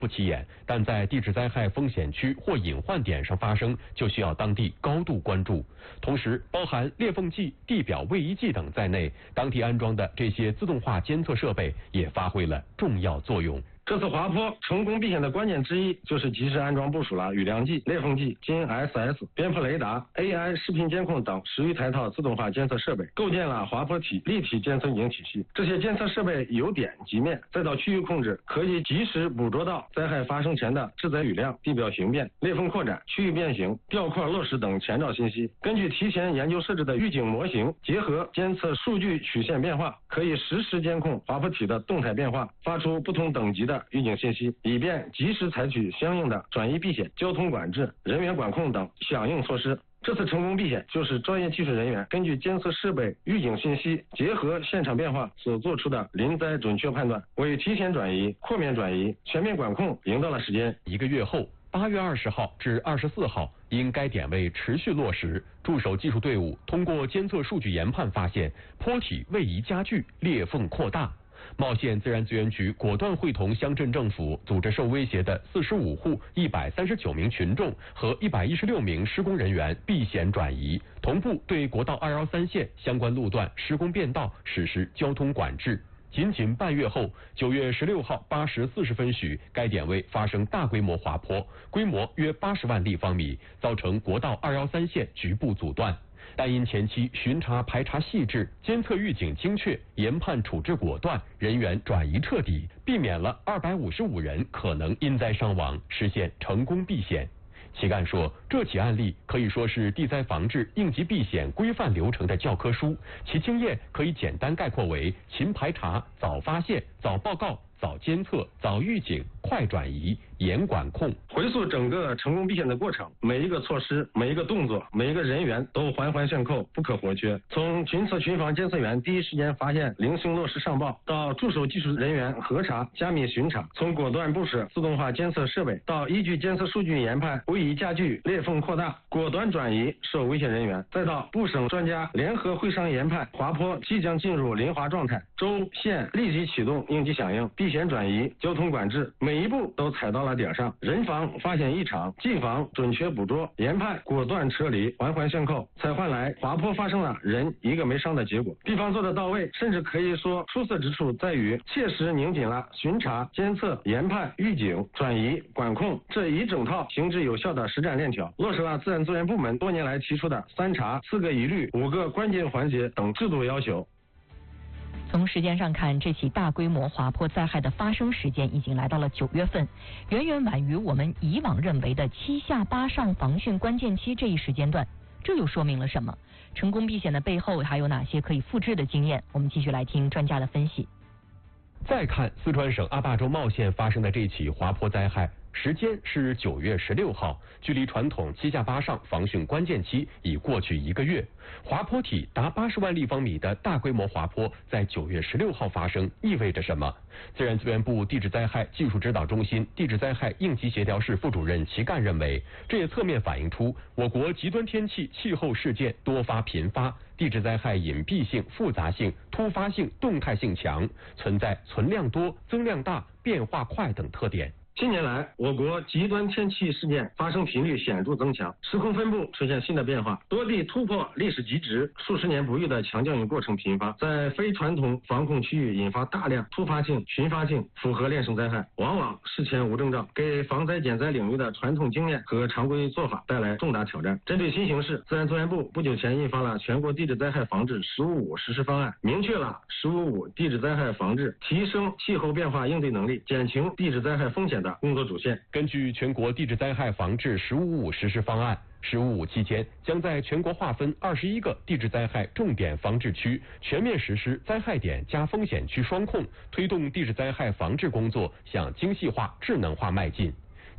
不起眼，但在地质灾害风险区或隐患点上发生，就需要当地高度关注。同时，包含裂缝计、地表位移计等在内，当地安装的这些自动化监测设备也发挥了重要作用。 这次滑坡成功避险的关键之一，就是及时安装部署了雨量计、裂缝计、金 SS、边坡雷达、AI 视频监控等10余台套自动化监测设备，构建了滑坡体立体监测预警体系。这些监测设备由点及面，再到区域控制，可以及时捕捉到灾害发生前的致灾雨量、地表形变、裂缝扩展、区域变形、吊块落实等前兆信息。根据提前研究设置的预警模型，结合监测数据曲线变化，可以实时监控滑坡体的动态变化，发出不同等级的预警信息，以便及时采取相应的转移避险、交通管制、人员管控等响应措施。这次成功避险，就是专业技术人员根据监测设备预警信息，结合现场变化所做出的临灾准确判断，为提前转移、扩面转移、全面管控赢得了时间。 1个月后，8月20号至24号，因该点位持续落实，驻守技术队伍通过监测数据研判发现，坡体位移加剧，裂缝扩大。茂县自然资源局果断会同乡镇政府，组织受威胁的45户139名群众和116名施工人员避险转移，同步对国道213线相关路段施工变道实施交通管制。仅半月后，9月16号8时40分许，该点位发生大规模滑坡，规模约80万立方米，造成国道213线局部阻断。但因前期巡查排查细致，监测预警精确，研判处置果断，人员转移彻底，避免了255人可能因灾伤亡，实现成功避险。旗干说，这起案例可以说是地灾防治应急避险规范流程的教科书，其经验可以简单概括为：勤排查、早发现、早报告、早监测、早预警、快转移、严管控。 回溯整个成功避险的过程，每一个措施、每一个动作、每一个人员都环环相扣，不可或缺。从群测群防监测员第一时间发现零星落实上报，到驻守技术人员核查、加密巡查；从果断部署自动化监测设备，到依据监测数据研判位移加剧、裂缝扩大，果断转移受危险人员；再到部省专家联合会商研判滑坡即将进入临滑状态，州县立即启动应急响应、避险转移、交通管制，每一步都踩到了点上。人防发现异常，技防准确捕捉，研判果断撤离，环环相扣，才换来滑坡发生了人一个没伤的结果。地方做得到位，甚至可以说出色之处在于切实拧紧了巡查、监测、研判、预警、转移、管控这一整套行之有效的实战链条，落实了自然资源部门多年来提出的3查、4个一律、5个关键环节等制度要求。 从时间上看，这起大规模滑坡灾害的发生时间已经来到了9月份，远远晚于我们以往认为的7下8上防汛关键期这一时间段。这又说明了什么？成功避险的背后还有哪些可以复制的经验？我们继续来听专家的分析。 再看四川省阿坝州茂县发生的这起滑坡灾害，时间是9月16号，距离传统7下8上防汛关键期已过去1个月。滑坡体达80万立方米的大规模滑坡在9月16号发生，意味着什么？自然资源部地质灾害技术指导中心地质灾害应急协调室副主任齐干认为，这也侧面反映出我国极端天气气候事件多发频发，地质灾害隐蔽性、复杂性、突发性、动态性强，存在存量多、增量大、变化快等特点。 近年来，我国极端天气事件发生频率显著增强，时空分布出现新的变化，多地突破历史极值，数十年不遇的强降雨过程频发，在非传统防控区域引发大量突发性、群发性复合链生灾害，往往事前无征兆，给防灾减灾领域的传统经验和常规做法带来重大挑战。针对新形势，自然资源部不久前印发了全国地质灾害防治“十五五”实施方案，明确了“十五五”地质灾害防治、提升气候变化应对能力、减轻地质灾害风险的工作主线。 根据全国地质灾害防治“十五五”实施方案，“15五”期间将在全国划分21个地质灾害重点防治区，全面实施灾害点加风险区双控，推动地质灾害防治工作向精细化、智能化迈进。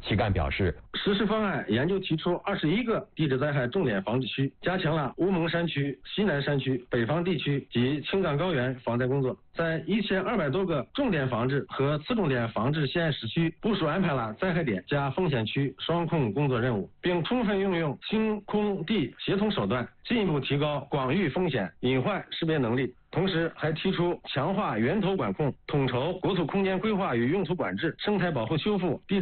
旗干表示， 实施方案研究提出21个地质灾害重点防治区，加强了乌蒙山区、西南山区、北方地区及青藏高原防灾工作，在1200多个重点防治和次重点防治县市区部署安排了灾害点加风险区双控工作任务，并充分运用星空地协同手段，进一步提高广域风险隐患识别能力。同时还提出强化源头管控，统筹国土空间规划与用途管制、生态保护修复、地